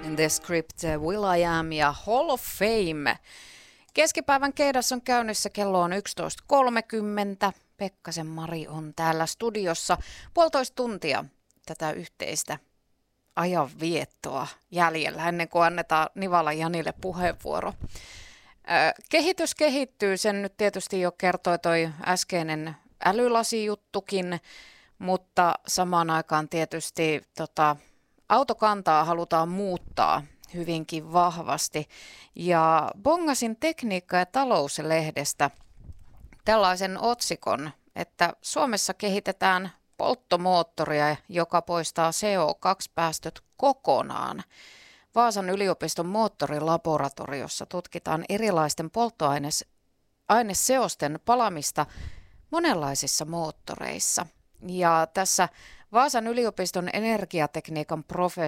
The Script, Will I Am ja Hall of Fame. Keskipäivän keidas on käynnissä, kello on 11.30. Pekkasen Mari on täällä studiossa. 1,5 tuntia tätä yhteistä ajanviettoa jäljellä ennen kuin annetaan Nivala Janille puheenvuoro. Kehitys kehittyy, sen nyt tietysti jo kertoi toi äskeinen älylasijuttukin, mutta samaan aikaan tietysti autokantaa halutaan muuttaa hyvinkin vahvasti. Ja bongasin Tekniikka- ja talouslehdestä tällaisen otsikon, että Suomessa kehitetään polttomoottoria, joka poistaa CO2-päästöt kokonaan. Vaasan yliopiston moottorilaboratoriossa tutkitaan erilaisten polttoaineseosten palamista monenlaisissa moottoreissa. Ja tässä Vaasan yliopiston energiatekniikan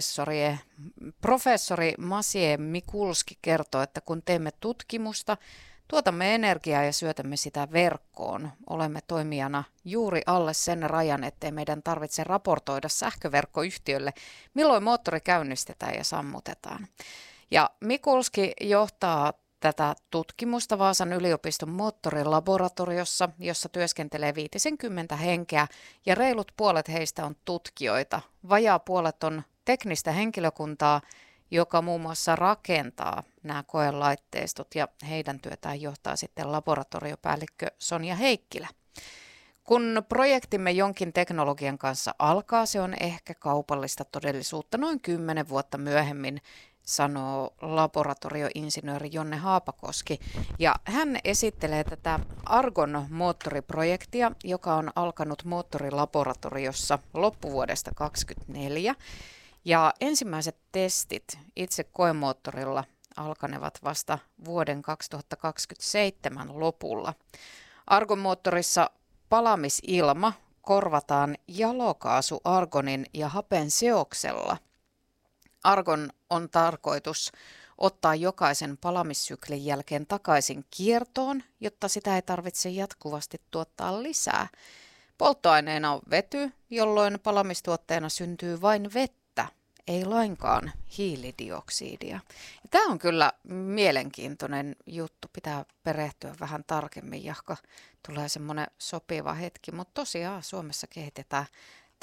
professori Maciej Mikulski kertoo, että kun teemme tutkimusta, tuotamme energiaa ja syötämme sitä verkkoon. Olemme toimijana juuri alle sen rajan, ettei meidän tarvitse raportoida sähköverkkoyhtiölle, milloin moottori käynnistetään ja sammutetaan. Ja Mikulski johtaa tätä tutkimusta Vaasan yliopiston moottorilaboratoriossa, jossa työskentelee 50 henkeä ja reilut puolet heistä on tutkijoita. Vajaa puolet on teknistä henkilökuntaa, joka muun muassa rakentaa nämä koelaitteistot, ja heidän työtään johtaa sitten laboratoriopäällikkö Sonja Heikkilä. Kun projektimme jonkin teknologian kanssa alkaa, se on ehkä kaupallista todellisuutta noin 10 vuotta myöhemmin, sanoo laboratorioinsinööri Jonne Haapakoski. Ja hän esittelee tätä Argon moottoriprojektia, joka on alkanut moottorilaboratoriossa loppuvuodesta 2024. Ja ensimmäiset testit itse koemoottorilla alkanevat vasta vuoden 2027 lopulla. Argon moottorissa palamisilma korvataan jalokaasuargonin ja hapen seoksella. Argon on tarkoitus ottaa jokaisen palamissyklin jälkeen takaisin kiertoon, jotta sitä ei tarvitse jatkuvasti tuottaa lisää. Polttoaineena on vety, jolloin palamistuotteena syntyy vain vettä, ei lainkaan hiilidioksidia. Ja tämä on kyllä mielenkiintoinen juttu, pitää perehtyä vähän tarkemmin, jahka tulee semmoinen sopiva hetki, mutta tosiaan Suomessa kehitetään